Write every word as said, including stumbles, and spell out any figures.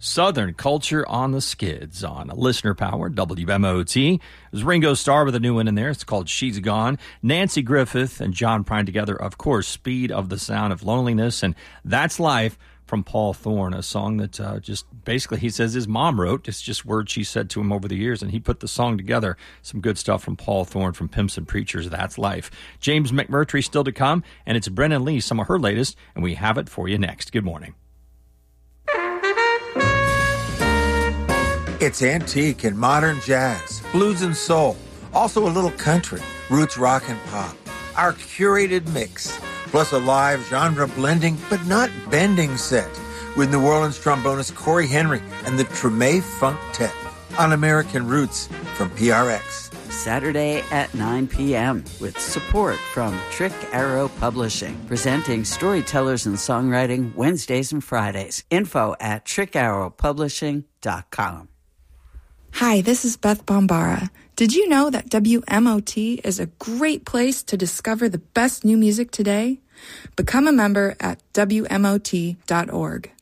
Southern Culture on the Skids on Listener Power, W M O T. There's Ringo Starr with a new one in there. It's called She's Gone. Nancy Griffith and John Prine together, of course, Speed of the Sound of Loneliness. And That's Life from Paul Thorne, a song that uh, just basically he says his mom wrote. It's just words she said to him over the years, and he put the song together. Some good stuff from Paul Thorne from Pimps and Preachers. That's Life. James McMurtry still to come, and it's Brennan Lee, some of her latest, and we have it for you next. Good morning. It's antique and modern jazz, blues and soul, also a little country, roots rock and pop. Our curated mix, plus a live genre blending but not bending set with New Orleans trombonist Corey Henry and the Treme Funktet on American Roots from P R X. Saturday at nine p.m. with support from Trick Arrow Publishing, presenting Storytellers and Songwriting Wednesdays and Fridays. Info at trick arrow publishing dot com. Hi, this is Beth Bombara. Did you know that W M O T is a great place to discover the best new music today? Become a member at W M O T dot org.